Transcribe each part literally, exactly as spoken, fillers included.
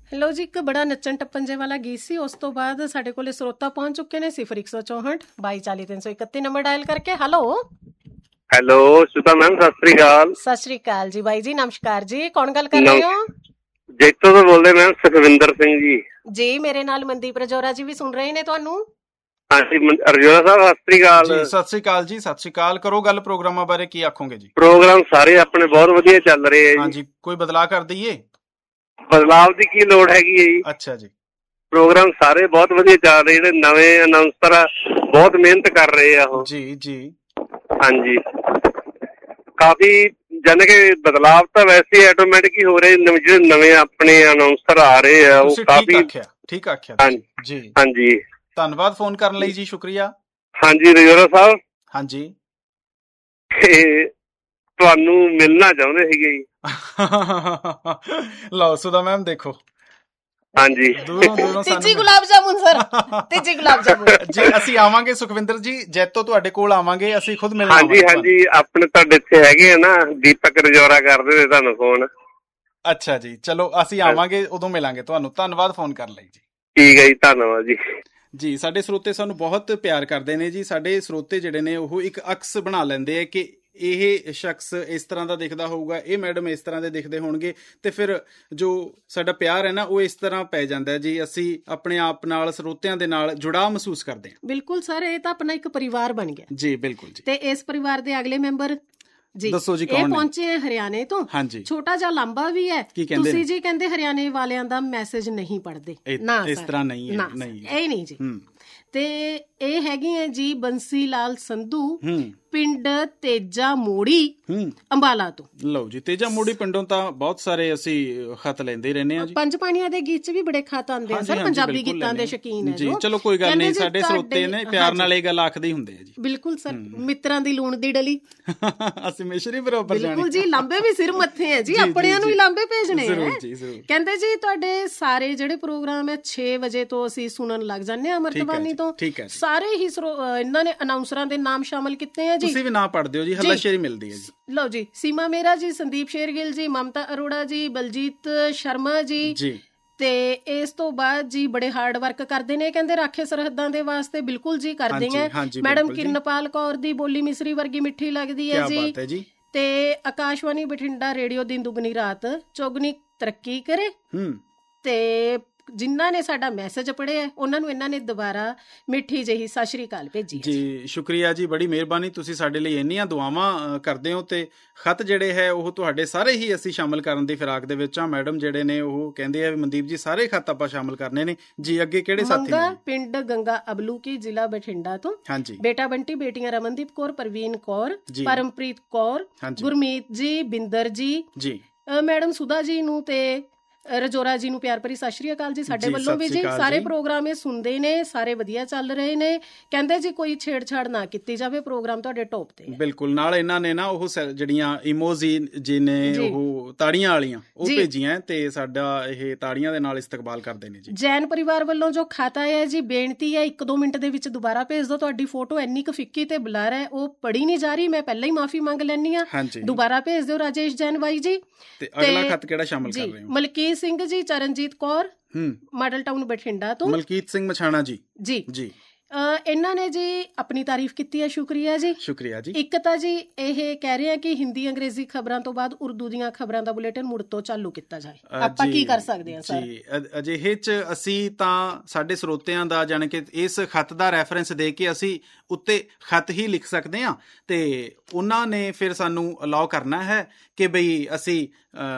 ਲਓ ਜੀ, ਇੱਕ ਬੜਾ ਨੱਚਣ ਟੱਪਣ ਜੇ ਵਾਲਾ ਗੀਤ ਸੀ। ਉਸ ਤੋਂ ਬਾਅਦ ਸਾਡੇ ਕੋਲੇ ਸਰੋਤਾ ਪਹੁੰਚ ਚੁੱਕੇ ਨੇ। ਸਿਫਰ ਇੱਕ ਸੌ ਚੌਂਹਠ ਬਾਈ ਚਾਲੀ ਤਿੰਨ ਸੌ ਇਕੱਤੀ ਨੰਬਰ ਡਾਇਲ ਕਰਕੇ। Hello hello ਸੁਤਾ ma'am, Sat Sri ਅਕਾਲ। ਸਤਿ ਸ੍ਰੀ ਅਕਾਲ ਜੀ ਬਾਈ ਜੀ, ਨਮਸਕਾਰ ਜੀ। ਕੌਣ ਗੱਲ ਕਰ ਰਹੇ ਹੋ? ਜੈਤੋ ਤੋਂ ਬੋਲਦੇ ਮੈਮ, ਸੁਖਵਿੰਦਰ ਸਿੰਘ ਜੀ। ਜੀ ਮੇਰੇ ਨਾਲ ਮਨਦੀਪ ਰਜੌਰਾ ਜੀ ਵੀ ਸੁਣ ਰਹੇ ਨੇ ਤੁਹਾਨੂੰ। ਹਾਂਜੀ ਰਜੌਰਾ ਸਾਹਿਬ, ਸਤਿ ਸ੍ਰੀ ਅਕਾਲ ਜੀ। ਸਤਿ ਸ੍ਰੀ ਅਕਾਲ ਜੀ, ਸਤਿ ਸ੍ਰੀ ਅਕਾਲ। ਕਰੋ ਗੱਲ ਪ੍ਰੋਗਰਾਮਾਂ ਬਾਰੇ, ਕੀ ਆਖੋਗੇ ਜੀ? ਪ੍ਰੋਗਰਾਮ ਸਾਰੇ ਆਪਣੇ ਬਹੁਤ ਵਧੀਆ ਚੱਲ ਰਹੇ ਆ। ਹਾਂਜੀ, ਕੋਈ ਬਦਲਾਅ ਕਰ ਦਈਏ? ਬਦਲਾਵ ਦੀ ਕੀ ਲੋੜ ਹੈਗੀ ਹੈ ਜੀ? ਅੱਛਾ ਜੀ। ਪ੍ਰੋਗਰਾਮ ਸਾਰੇ ਬਹੁਤ ਵਧੀਆ ਚੱਲ ਰਹੇ। ਜਿਹੜੇ ਨਵੇਂ ਅਨਾਉਂਸਰ ਆ ਬਹੁਤ ਮਿਹਨਤ ਕਰ ਰਹੇ ਆ ਉਹ। ਜੀ ਜੀ ਹਾਂਜੀ, ਕਾਫੀ ਜਾਨੀ ਕਿ ਬਦਲਾਵ ਤਾਂ ਵੈਸੇ ਆਟੋਮੈਟਿਕ ਹੀ ਹੋ ਰਹੇ। ਜਿਹੜੇ ਨਵੇਂ ਆਪਣੇ ਅਨਾਉਂਸਰ ਆ ਰਹੇ ਆ ਉਹ ਕਾਫੀ ਠੀਕ ਆਖਿਆ ਜੀ। ਹਾਂਜੀ, ਧੰਨਵਾਦ ਫੋਨ ਕਰਨ ਲਈ ਜੀ, ਸ਼ੁਕਰੀਆ। ਹਾਂਜੀ ਰਜੌਰਾ ਸਾਹਿਬ। ਹਾਂਜੀ, ਤੁਹਾਨੂੰ ਮਿਲਣਾ ਚਾਹੁੰਦੇ ਸੀਗੇ ਜੀ। ਲਓ ਸੁਦਾ ਮੈਮ, ਦੇਖੋ ਹਾਂਜੀ, ਦੂਰੋਂ ਦੂਰੋਂ ਤੀਜੀ ਗੁਲਾਬ ਜਾਮੁਨ ਸਰ, ਤੀਜੀ ਗੁਲਾਬ ਜਾਮੁਨ ਜੀ। ਅਸੀਂ ਆਵਾਂਗੇ ਸੁਖਵਿੰਦਰ ਜੀ, ਜੈਤੋ ਤੁਹਾਡੇ ਕੋਲ ਆਵਾਂਗੇ, ਅਸੀਂ ਖੁਦ ਮਿਲਣਾ। ਹਾਂਜੀ ਹਾਂਜੀ, ਆਪਣੇ ਤੁਹਾਡੇ ਇੱਥੇ ਹੈਗੇ ਆ ਨਾ, ਦੀਪਕ ਰਜੌਰਾ ਕਰਦੇ ਨੇ ਤੁਹਾਨੂੰ ਫੋਨ। ਅੱਛਾ ਜੀ, ਚਲੋ ਅਸੀਂ ਆਵਾਂਗੇ, ਉਦੋਂ ਮਿਲਾਂਗੇ ਤੁਹਾਨੂੰ। ਧੰਨਵਾਦ ਫੋਨ ਕਰਨ ਲਈ ਜੀ। ਠੀਕ ਹੈ ਜੀ, ਧੰਨਵਾਦ ਜੀ। ਜੀ, ਸਾਡੇ ਸਰੋਤੇ ਸਾਨੂੰ ਬਹੁਤ ਪਿਆਰ ਕਰਦੇ ਨੇ ਜੀ। ਸਾਡੇ ਸਰੋਤੇ ਜਿਹੜੇ ਨੇ ਉਹ ਇੱਕ ਅਕਸ ਬਣਾ ਲੈਂਦੇ ਆ ਕਿ ਇਹ ਸ਼ਖਸ ਇਸ ਤਰ੍ਹਾਂ ਦਾ ਦਿਖਦਾ ਹੋਊਗਾ, ਇਹ ਮੈਡਮ ਇਸ ਤਰ੍ਹਾਂ ਦੇ ਦਿਖਦੇ ਹੋਣਗੇ, ਤੇ ਫਿਰ ਜੋ ਸਾਡਾ ਪਿਆਰ ਹੈ ਨਾ ਉਹ ਇਸ ਤਰ੍ਹਾਂ ਪੈ ਜਾਂਦਾ ਜੀ। ਅਸੀਂ ਆਪਣੇ ਆਪ ਨਾਲ, ਸਰੋਤਿਆਂ ਦੇ ਨਾਲ ਜੁੜਾਅ ਮਹਿਸੂਸ ਕਰਦੇ ਹਾਂ। ਬਿਲਕੁਲ ਸਰ, ਇਹ ਤਾਂ ਆਪਣਾ ਇੱਕ ਪਰਿਵਾਰ ਬਣ ਗਿਆ ਜੀ। ਬਿਲਕੁਲ ਜੀ। ਤੇ ਇਸ ਪਰਿਵਾਰ ਦੇ ਅਗਲੇ ਮੈਂਬਰ ਜੀ, ਦੱਸੋ ਜੀ, ਇਹ ਪਹੁੰਚੇ ਹੈ ਹਰਿਆਣੇ ਤੋਂ। ਹਾਂਜੀ, ਛੋਟਾ ਜਿਹਾ ਲਾਂਬਾ ਵੀ ਹੈ। ਤੁਸੀਂ ਜੀ ਕਹਿੰਦੇ ਹਰਿਆਣੇ ਵਾਲਿਆਂ ਦਾ ਮੈਸੇਜ ਨਹੀਂ ਪੜ੍ਹਦੇ ਨਾ, ਇਸ ਤਰ੍ਹਾਂ ਨਹੀਂ ਹੈ, ਨਹੀਂ ਇਹ ਨਹੀਂ ਜੀ। ਤੇ ਇਹ ਹੈਗੀ ਹੈ ਜੀ ਬੰਸੀ ਲਾਲ ਸੰਧੂ, ਪਿੰਡ ਤੇਜਾ ਮੋੜੀ, ਅੰਬਾਲਾ ਤੋਂ। ਲਓ ਜੀ, ਤੇਜਾ ਮੋੜੀ ਪਿੰਡੋਂ ਤਾਂ ਬਹੁਤ ਸਾਰੇ ਅਸੀਂ ਖਤ ਲੈਂਦੇ ਰਹਿੰਦੇ ਹਾਂ ਜੀ। ਪੰਜ ਪਾਣੀਆਂ ਦੇ ਗੀਤ ਚ ਵੀ ਬੜੇ ਖਤ ਆਉਂਦੇ ਆ ਸਰ, ਪੰਜਾਬੀ ਗੀਤਾਂ ਦੇ ਸ਼ੌਕੀਨ ਹੈ ਜੀ। ਚਲੋ ਕੋਈ ਗੱਲ ਨਹੀਂ, ਸਾਡੇ ਸਰੋਤੇ ਨੇ ਪਿਆਰ ਨਾਲ ਇਹ ਗੱਲ ਆਖਦੇ ਹੁੰਦੇ ਆ ਜੀ। ਬਿਲਕੁਲ ਸਰ, ਮਿੱਤਰਾਂ ਦੀ ਲੂਣ ਦੀ ਡਲੀ ਅਸੀਂ ਮਿਸ਼ਰੀ ਬਰਾਬਰ ਜਾਣੀ। ਬਿਲਕੁਲ ਜੀ, ਲਾਂਬੇ ਵੀ ਸਿਰ ਮੱਥੇ ਹੈ ਜੀ, ਆਪਣਿਆਂ ਨੂੰ ਵੀ ਲਾਂਬੇ ਭੇਜਣੇ ਹੈ। ਕਹਿੰਦੇ ਜੀ ਤੁਹਾਡੇ ਸਾਰੇ ਜਿਹੜੇ ਪ੍ਰੋਗਰਾਮ ਹੈ ਛੇ ਵਜੇ ਤੋਂ ਅਸੀਂ ਸੁਣਨ ਲੱਗ ਜਾਂਦੇ ਹਾਂ ਅਮਰਤਬਾਨੀ ਤੋਂ। ਸਾਰੇ ਹੀ ਇਹਨਾਂ ਨੇ ਅਨਾਉਂਸਰਾਂ ਦੇ ਨਾਮ ਸ਼ਾਮਲ ਕੀਤੇ ਆ ਜੀ। ਤੁਸੀਂ ਵੀ ਨਾਂ ਪੜ੍ਹ ਦਿਓ ਜੀ, ਹੱਲਾਸ਼ੇਰੀ ਮਿਲਦੀ ਹੈ ਜੀ। ਲਓ ਜੀ, ਸੀਮਾ ਮੇਰਾ ਜੀ, ਸੰਦੀਪ ਸ਼ੇਰਗਿੱਲ ਜੀ, ਮਮਤਾ ਅਰੋੜਾ ਜੀ, ਬਲਜੀਤ ਸ਼ਰਮਾ ਜੀ ਜੀ। ਤੇ ਇਸ ਤੋਂ ਬਾਅਦ ਜੀ ਬੜੇ ਹਾਰਡ ਵਰਕ ਕਰਦੇ ਨੇ, ਕਹਿੰਦੇ ਰਾਖੇ ਸਰਹੱਦਾਂ ਦੇ ਵਾਸਤੇ। ਬਿਲਕੁਲ ਜੀ, ਕਰਦੇ ਆ। ਮੈਡਮ ਕਿਰਨਪਾਲ ਕੌਰ ਦੀ ਬੋਲੀ ਮਿਸਰੀ ਵਰਗੀ ਮਿੱਠੀ ਲੱਗਦੀ ਹੈ ਜੀ। ਤੇ ਆਕਾਸ਼ਵਾਣੀ ਬਠਿੰਡਾ ਰੇਡੀਓ ਦਿਨ ਦੁਗਣੀ ਰਾਤ ਚੌਗੁਣੀ ਤਰੱਕੀ ਕਰੇ। ਤੇ ਜਿਨ੍ਹਾਂ ਨੇ ਸਾਡਾ ਮੈਸੇਜ ਪੜ੍ਹਿਆ ਉਹਨਾਂ ਨੂੰ ਇਹਨਾਂ ਨੇ ਦੁਬਾਰਾ ਮਿੱਠੀ ਜਿਹੀ ਸਤਿ ਸ਼੍ਰੀ ਅਕਾਲ ਭੇਜੀ ਜੀ। ਸ਼ੁਕਰੀਆ ਜੀ, ਬੜੀ ਮਿਹਰਬਾਨੀ। ਤੁਸੀਂ ਸਾਡੇ ਲਈ ਇੰਨੀਆਂ ਦੁਆਵਾਂ ਕਰਦੇ ਹੋ। ਤੇ ਖਤ ਜਿਹੜੇ ਹੈ ਉਹ ਤੁਹਾਡੇ ਸਾਰੇ ਹੀ ਅਸੀਂ ਸ਼ਾਮਲ ਕਰਨ ਦੀ ਫਿਰਾਕ ਦੇ ਵਿੱਚ ਆ। ਮੈਡਮ ਜਿਹੜੇ ਨੇ ਉਹ ਕਹਿੰਦੇ ਆ ਵੀ ਮਨਦੀਪ ਜੀ ਸਾਰੇ ਖਤ ਆਪਾਂ ਸ਼ਾਮਲ ਕਰਨੇ ਨੇ ਜੀ। ਅੱਗੇ ਕਿਹੜੇ ਸਾਥੀ ਨੇ? ਪਿੰਡ ਗੰਗਾ ਅਬਲੂਕੀ, ਜ਼ਿਲ੍ਹਾ ਬਠਿੰਡਾ ਤੋਂ। ਹਾਂਜੀ, ਬੇਟਾ ਬੰਟੀ, ਬੇਟੀਆਂ ਰਮਨਦੀਪ ਕੌਰ, ਪ੍ਰਵੀਨ ਕੌਰ, ਪਰਮਪ੍ਰੀਤ ਕੌਰ, ਗੁਰਮੀਤ ਜੀ, ਬਿੰਦਰ ਜੀ ਜੀ, ਮੈਡਮ ਸੁਧਾ ਜੀ ਨੂੰ ਤੇ ਰਜੌਰਾ ਜੀ ਨੂੰ ਪਿਆਰ ਭਰੀ ਸਤਿ ਸ਼੍ਰੀ ਅਕਾਲ ਜੀ ਸਾਡੇ ਵੱਲੋਂ ਵੀ ਜੀ। ਸਾਰੇ ਪ੍ਰੋਗਰਾਮ ਇਹ ਸੁਣਦੇ ਨੇ, ਸਾਰੇ ਵਧੀਆ ਚੱਲ ਰਹੇ ਨੇ। ਕਹਿੰਦੇ ਜੀ ਕੋਈ ਛੇੜਛਾੜ ਨਾ ਕੀਤੀ ਜਾਵੇ, ਪ੍ਰੋਗਰਾਮ ਤੁਹਾਡੇ ਟੌਪ ਤੇ। ਬਿਲਕੁਲ, ਨਾਲ ਇਹਨਾਂ ਨੇ ਨਾ ਉਹ ਜਿਹੜੀਆਂ ਇਮੋਜੀ ਜੀ ਨੇ ਉਹ ਤਾੜੀਆਂ ਵਾਲੀਆਂ ਉਹ ਭੇਜੀਆਂ ਤੇ ਸਾਡਾ ਇਹ ਤਾੜੀਆਂ ਦੇ ਨਾਲ ਇਸਤਕਬਾਲ ਕਰਦੇ ਨੇ ਜੀ। ਜੈਨ ਪਰਿਵਾਰ ਵੱਲੋਂ ਜੋ ਖਾਤਾ ਹੈ ਜੀ, ਬੇਨਤੀ ਹੈ ਇੱਕ ਦੋ ਮਿੰਟ ਦੇ ਵਿੱਚ ਦੁਬਾਰਾ ਭੇਜ ਦਿਓ। ਤੁਹਾਡੀ ਫੋਟੋ ਇੰਨੀ ਕੁ ਫਿੱਕੀ ਤੇ ਬਲਰ ਹੈ, ਉਹ ਪੜ੍ਹੀ ਨਹੀਂ ਜਾ ਰਹੀ। ਮੈਂ ਪਹਿਲਾਂ ਹੀ ਮਾਫੀ ਮੰਗ ਲੈਂਦੀ ਹਾਂ, ਦੁਬਾਰਾ ਭੇਜ ਦਿਓ ਰਾਜੇਸ਼ ਜੈਨ ਬਾਈ ਜੀ। ਤੇ ਅਗਲਾ ਖਤ ਕਿਹੜਾ ਸ਼ਾਮਲ ਕਰ ਰਹੇ ਹੋ? ਮਲਕੀਤ ਸਿੰਘ ਜੀ, ਚਰਨਜੀਤ ਕੌਰ, ਮਾਡਲ ਟਾਊਨ ਬਠਿੰਡਾ ਤੋਂ। ਮਲਕੀਤ ਸਿੰਘ ਮਛਾਣਾ ਜੀ ਜੀ ਜੀ। ਇਹਨਾਂ ਨੇ ਜੀ ਆਪਣੀ ਤਾਰੀਫ ਕੀਤੀ ਹੈ, ਸ਼ੁਕਰੀਆ ਜੀ। ਸ਼ੁਕਰੀਆ ਜੀ। ਇੱਕ ਤਾਂ ਜੀ ਇਹ ਕਹਿ ਰਹੇ ਆ ਕਿ ਹਿੰਦੀ ਅੰਗਰੇਜ਼ੀ ਖਬਰਾਂ ਤੋਂ ਬਾਅਦ ਉਰਦੂ ਦੀਆਂ ਖਬਰਾਂ ਦਾ ਬੁਲੇਟਿਨ ਮੁੜ ਤੋਂ ਚਾਲੂ ਕੀਤਾ ਜਾਏ। ਆਪਾਂ ਕੀ ਕਰ ਸਕਦੇ ਹਾਂ ਸਰ ਜੀ? ਅਜਿਹੇ ਚ ਅਸੀਂ ਤਾਂ ਸਾਡੇ ਸਰੋਤਿਆਂ ਦਾ ਜਾਣੀ ਕਿ ਇਸ ਖਤ ਦਾ ਰੈਫਰੈਂਸ ਦੇ ਕੇ ਅਸੀਂ ਉੱਤੇ ਖਤ ਹੀ ਲਿਖ ਸਕਦੇ ਹਾਂ ਤੇ ਉਹਨਾਂ ਨੇ ਫਿਰ ਸਾਨੂੰ ਅਲਾਓ ਕਰਨਾ ਹੈ ਕਿ ਬਈ ਅਸੀਂ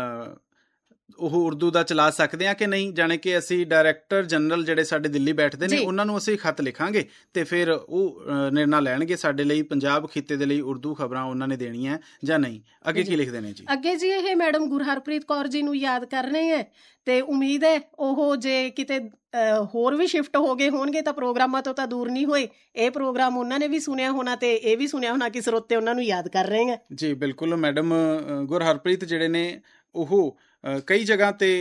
ਉਹ ਉਰਦੂ ਦਾ ਚਲਾ ਸਕਦੇ ਹਾਂ ਕਿ ਨਹੀਂ। ਜਾਣੀ ਕਿ ਅਸੀਂ ਡਾਇਰੈਕਟਰ ਜਨਰਲ ਜਿਹੜੇ ਸਾਡੇ ਦਿੱਲੀ ਬੈਠਦੇ ਨੇ ਉਹਨਾਂ ਨੂੰ ਅਸੀਂ ਖਤ ਲਿਖਾਂਗੇ ਤੇ ਫਿਰ ਉਹ ਨਿਰਣਾ ਲੈਣਗੇ ਸਾਡੇ ਲਈ ਪੰਜਾਬ ਖਿੱਤੇ ਦੇ ਲਈ ਉਰਦੂ ਖਬਰਾਂ ਉਹਨਾਂ ਨੇ ਦੇਣੀਆਂ ਜਾਂ ਨਹੀਂ। ਅੱਗੇ ਕੀ ਲਿਖਦੇ ਨੇ ਜੀ? ਅੱਗੇ ਜੀ ਇਹ ਮੈਡਮ ਗੁਰਹਰਪ੍ਰੀਤ ਕੌਰ ਜੀ ਨੂੰ ਯਾਦ ਕਰ ਰਹੇ ਹੈ ਤੇ ਉਮੀਦ ਹੈ ਉਹ ਜੇ ਕਿਤੇ ਹੋਰ ਵੀ ਸ਼ਿਫਟ ਹੋ ਗਏ ਹੋਣਗੇ ਤਾਂ ਪ੍ਰੋਗਰਾਮਾਂ ਤੋਂ ਤਾਂ ਦੂਰ ਨਹੀਂ ਹੋਏ। ਇਹ ਪ੍ਰੋਗਰਾਮ ਉਹਨਾਂ ਨੇ ਵੀ ਸੁਣਿਆ ਹੋਣਾ ਤੇ ਇਹ ਵੀ ਸੁਣਿਆ ਹੋਣਾ ਕਿ ਸਰੋਤੇ ਉਹਨਾਂ ਨੂੰ ਯਾਦ ਕਰ ਰਹੇ ਹੈ ਜੀ। ਬਿਲਕੁਲ, ਮੈਡਮ ਗੁਰਹਰਪ੍ਰੀਤ ਜਿਹੜੇ ਨੇ ਉਹ ਕਈ ਜਗ੍ਹਾ ਤੇ